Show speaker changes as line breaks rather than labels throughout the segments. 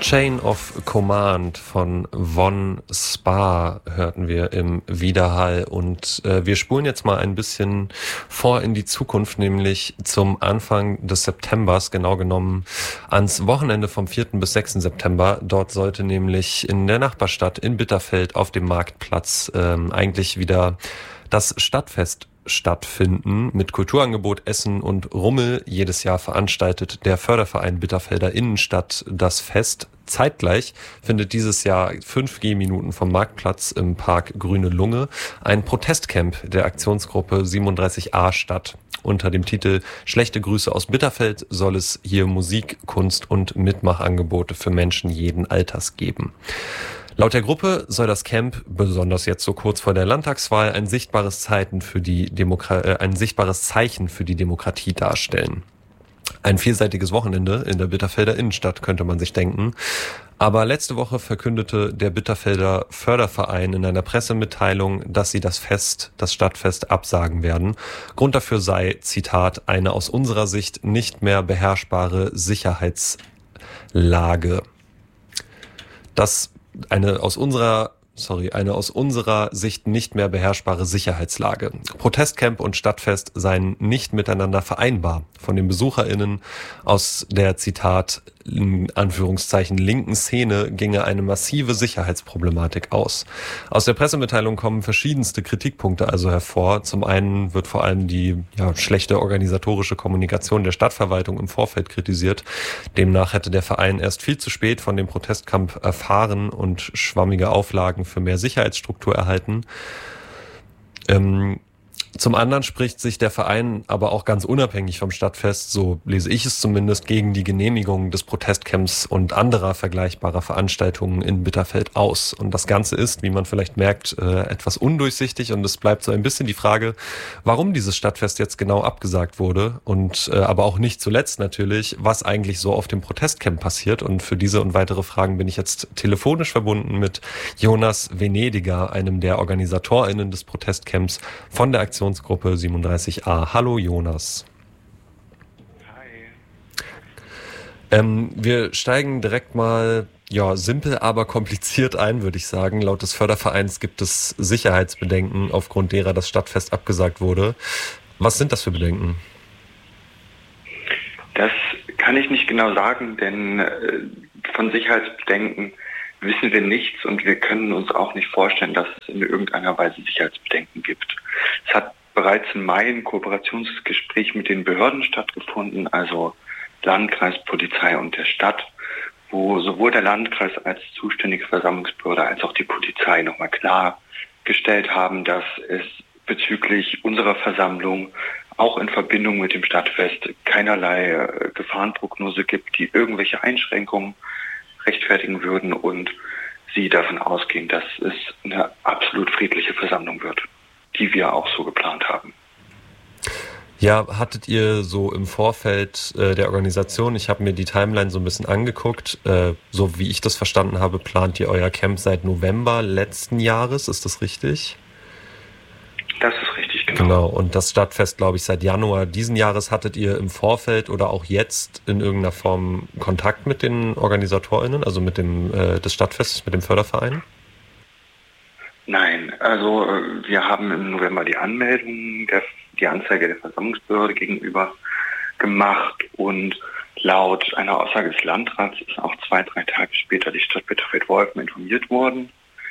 Chain of Command von Von Spa hörten wir im Widerhall und wir spulen jetzt mal ein bisschen vor in die Zukunft, nämlich zum Anfang des Septembers, genau genommen ans Wochenende vom 4. bis 6. September. Dort sollte nämlich in der Nachbarstadt in Bitterfeld auf dem Marktplatz eigentlich wieder das Stadtfest stattfinden mit Kulturangebot, Essen und Rummel. Jedes Jahr veranstaltet der Förderverein Bitterfelder Innenstadt das Fest. Zeitgleich findet dieses Jahr 5 Gehminuten vom Marktplatz im Park Grüne Lunge ein Protestcamp der Aktionsgruppe 37a statt. Unter dem Titel Schlechte Grüße aus Bitterfeld soll es hier Musik, Kunst und Mitmachangebote für Menschen jeden Alters geben. Laut der Gruppe soll das Camp, besonders jetzt so kurz vor der Landtagswahl, ein sichtbares Zeichen für die Demokratie darstellen. Ein vielseitiges Wochenende in der Bitterfelder Innenstadt, könnte man sich denken. Aber letzte Woche verkündete der Bitterfelder Förderverein in einer Pressemitteilung, dass sie das Stadtfest absagen werden. Grund dafür sei, Zitat, eine aus unserer Sicht nicht mehr beherrschbare Sicherheitslage. Eine aus unserer Sicht nicht mehr beherrschbare Sicherheitslage. Protestcamp und Stadtfest seien nicht miteinander vereinbar. Von den BesucherInnen aus der, Zitat, in Anführungszeichen linken Szene ginge eine massive Sicherheitsproblematik aus. Aus der Pressemitteilung kommen verschiedenste Kritikpunkte also hervor. Zum einen wird vor allem die schlechte organisatorische Kommunikation der Stadtverwaltung im Vorfeld kritisiert. Demnach hätte der Verein erst viel zu spät von dem Protestcamp erfahren und schwammige Auflagen für mehr Sicherheitsstruktur erhalten. Zum anderen spricht sich der Verein aber auch ganz unabhängig vom Stadtfest, so lese ich es zumindest, gegen die Genehmigung des Protestcamps und anderer vergleichbarer Veranstaltungen in Bitterfeld aus. Und das Ganze ist, wie man vielleicht merkt, etwas undurchsichtig und es bleibt so ein bisschen die Frage, warum dieses Stadtfest jetzt genau abgesagt wurde und aber auch nicht zuletzt natürlich, was eigentlich so auf dem Protestcamp passiert. Und für diese und weitere Fragen bin ich jetzt telefonisch verbunden mit Jonas Venediger, einem der OrganisatorInnen des Protestcamps von der Aktionsgruppe 37a. Hallo Jonas.
Hi.
Wir steigen direkt mal simpel, aber kompliziert ein, würde ich sagen. Laut des Fördervereins gibt es Sicherheitsbedenken, aufgrund derer das Stadtfest abgesagt wurde. Was sind das für Bedenken?
Das kann ich nicht genau sagen, denn von Sicherheitsbedenken wissen wir nichts und wir können uns auch nicht vorstellen, dass es in irgendeiner Weise Sicherheitsbedenken gibt. Es hat bereits im Mai ein Kooperationsgespräch mit den Behörden stattgefunden, also Landkreis, Polizei und der Stadt, wo sowohl der Landkreis als zuständige Versammlungsbehörde als auch die Polizei nochmal klargestellt haben, dass es bezüglich unserer Versammlung auch in Verbindung mit dem Stadtfest keinerlei Gefahrenprognose gibt, die irgendwelche Einschränkungen rechtfertigen würden und sie davon ausgehen, dass es eine absolut friedliche Versammlung wird, die wir auch so geplant haben.
Ja, hattet ihr so im Vorfeld der Organisation, ich habe mir die Timeline so ein bisschen angeguckt, so wie ich das verstanden habe, plant ihr euer Camp seit November letzten Jahres, ist das richtig?
Das ist richtig, genau.
Genau, und das Stadtfest, glaube ich, seit Januar diesen Jahres. Hattet ihr im Vorfeld oder auch jetzt in irgendeiner Form Kontakt mit den OrganisatorInnen, also mit dem des Stadtfestes, mit dem Förderverein?
Nein, also wir haben im November die Anmeldung, die Anzeige der Versammlungsbehörde gegenüber gemacht und laut einer Aussage des Landrats ist auch 2-3 Tage später die Stadt Bitterfeld-Wolfen informiert worden.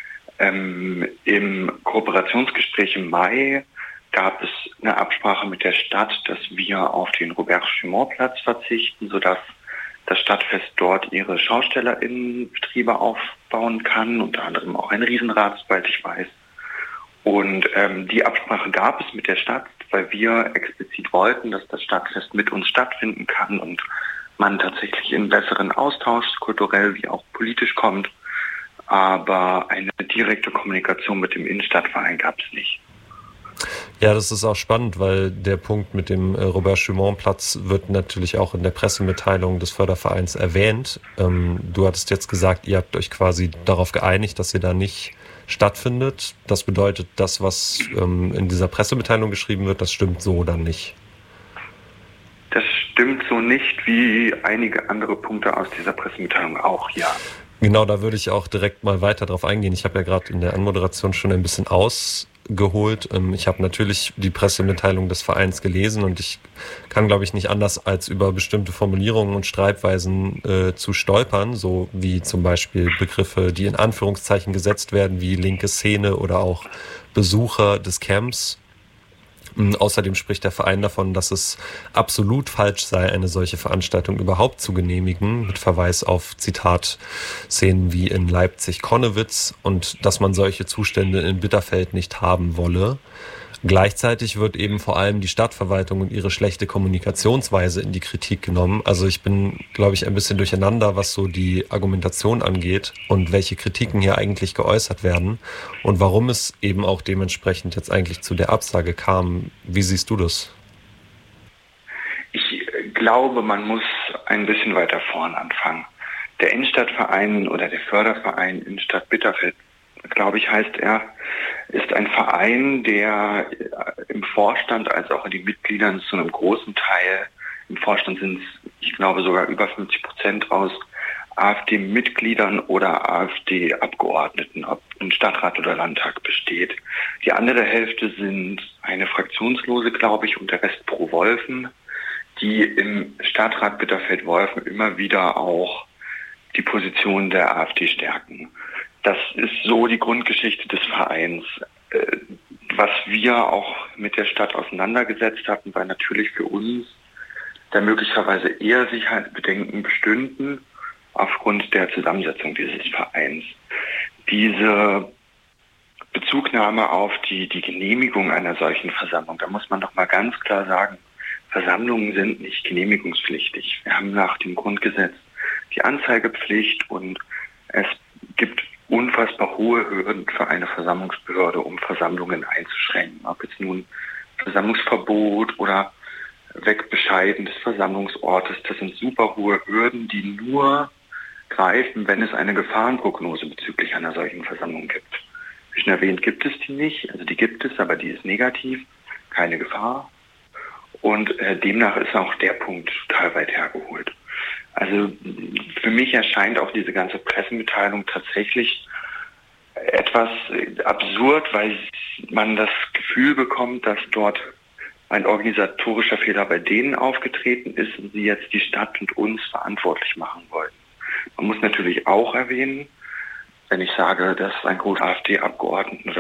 Im Kooperationsgespräch im Mai gab es eine Absprache mit der Stadt, dass wir auf den Robert-Schumann-Platz verzichten, sodass das Stadtfest dort ihre SchaustellerInnenbetriebe aufbauen kann, unter anderem auch ein Riesenrad, soweit ich weiß. Und die Absprache gab es mit der Stadt, weil wir explizit wollten, dass das Stadtfest mit uns stattfinden kann und man tatsächlich in besseren Austausch, kulturell wie auch politisch kommt. Aber eine direkte Kommunikation mit dem Innenstadtverein gab es nicht.
Ja, das ist auch spannend, weil der Punkt mit dem Robert-Schumann-Platz wird natürlich auch in der Pressemitteilung des Fördervereins erwähnt. Du hattest jetzt gesagt, ihr habt euch quasi darauf geeinigt, dass ihr da nicht stattfindet. Das bedeutet, das, was in dieser Pressemitteilung geschrieben wird, das stimmt so dann nicht.
Das stimmt so nicht wie einige andere Punkte aus dieser Pressemitteilung auch, ja.
Genau, da würde ich auch direkt mal weiter drauf eingehen. Ich habe ja gerade in der Anmoderation schon ein bisschen ausgeholt. Ich habe natürlich die Pressemitteilung des Vereins gelesen und ich kann, glaube ich, nicht anders, als über bestimmte Formulierungen und Schreibweisen zu stolpern, so wie zum Beispiel Begriffe, die in Anführungszeichen gesetzt werden, wie linke Szene oder auch Besucher des Camps. Außerdem spricht der Verein davon, dass es absolut falsch sei, eine solche Veranstaltung überhaupt zu genehmigen, mit Verweis auf, Zitat, Szenen wie in Leipzig-Konnewitz und dass man solche Zustände in Bitterfeld nicht haben wolle. Gleichzeitig wird eben vor allem die Stadtverwaltung und ihre schlechte Kommunikationsweise in die Kritik genommen. Also ich bin, glaube ich, ein bisschen durcheinander, was so die Argumentation angeht und welche Kritiken hier eigentlich geäußert werden und warum es eben auch dementsprechend jetzt eigentlich zu der Absage kam. Wie siehst du das?
Ich glaube, man muss ein bisschen weiter vorn anfangen. Der Innenstadtverein oder der Förderverein Innenstadt Bitterfeld, glaube ich, heißt er, ist ein Verein, der im Vorstand als auch in den Mitgliedern zu einem großen Teil, im Vorstand sind es, ich glaube, sogar über 50% aus AfD-Mitgliedern oder AfD-Abgeordneten, ob im Stadtrat oder Landtag besteht. Die andere Hälfte sind eine Fraktionslose, glaube ich, und der Rest Pro-Wolfen, die im Stadtrat Bitterfeld-Wolfen immer wieder auch die Position der AfD stärken. Das ist so die Grundgeschichte des Vereins. Was wir auch mit der Stadt auseinandergesetzt hatten, weil natürlich für uns da möglicherweise eher Sicherheitsbedenken bestünden aufgrund der Zusammensetzung dieses Vereins. Diese Bezugnahme auf die Genehmigung einer solchen Versammlung, da muss man doch mal ganz klar sagen, Versammlungen sind nicht genehmigungspflichtig. Wir haben nach dem Grundgesetz die Anzeigepflicht und es gibt unfassbar hohe Hürden für eine Versammlungsbehörde, um Versammlungen einzuschränken. Ob jetzt nun Versammlungsverbot oder Wegbescheiden des Versammlungsortes, das sind super hohe Hürden, die nur greifen, wenn es eine Gefahrenprognose bezüglich einer solchen Versammlung gibt. Wie schon erwähnt, gibt es die nicht, also die gibt es, aber die ist negativ, keine Gefahr. Und demnach ist auch der Punkt total weit hergeholt. Also für mich erscheint auch diese ganze Pressemitteilung tatsächlich etwas absurd, weil man das Gefühl bekommt, dass dort ein organisatorischer Fehler bei denen aufgetreten ist und sie jetzt die Stadt und uns verantwortlich machen wollen. Man muss natürlich auch erwähnen, wenn ich sage, dass ein großer AfD-Abgeordneten